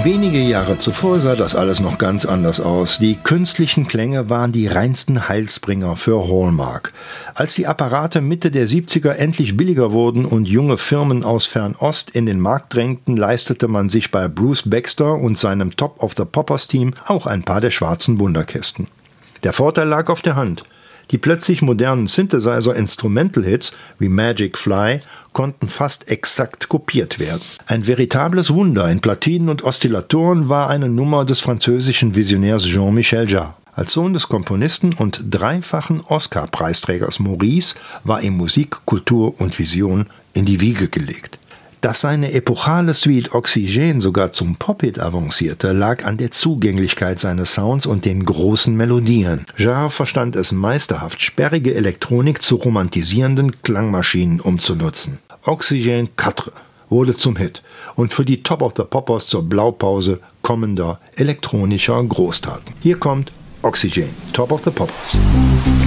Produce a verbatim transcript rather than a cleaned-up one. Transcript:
Wenige Jahre zuvor sah das alles noch ganz anders aus. Die künstlichen Klänge waren die reinsten Heilsbringer für Hallmark. Als die Apparate Mitte der siebziger endlich billiger wurden und junge Firmen aus Fernost in den Markt drängten, leistete man sich bei Bruce Baxter und seinem Top of the Poppers Team auch ein paar der schwarzen Wunderkisten. Der Vorteil lag auf der Hand. Die plötzlich modernen Synthesizer-Instrumental-Hits wie Magic Fly konnten fast exakt kopiert werden. Ein veritables Wunder in Platinen und Oszillatoren war eine Nummer des französischen Visionärs Jean-Michel Jarre. Als Sohn des Komponisten und dreifachen Oscar-Preisträgers Maurice war ihm Musik, Kultur und Vision in die Wiege gelegt. Dass seine epochale Suite Oxygène sogar zum Pop-Hit avancierte, lag an der Zugänglichkeit seines Sounds und den großen Melodien. Jarre verstand es meisterhaft, sperrige Elektronik zu romantisierenden Klangmaschinen umzunutzen. Oxygène vier wurde zum Hit und für die Top of the Poppers zur Blaupause kommender elektronischer Großtaten. Hier kommt Oxygène, Top of the Poppers.